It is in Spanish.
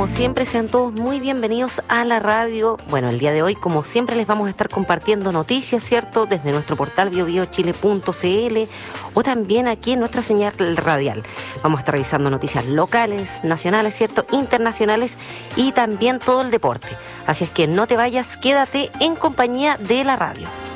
como siempre, sean todos muy bienvenidos a la radio. Bueno, el día de hoy, como siempre, les vamos a estar compartiendo noticias, ¿cierto? Desde nuestro portal biobiochile.cl o también aquí en nuestra señal radial. Vamos a estar revisando noticias locales, nacionales, ¿cierto? Internacionales y también todo el deporte. Así es que no te vayas, quédate en compañía de la radio.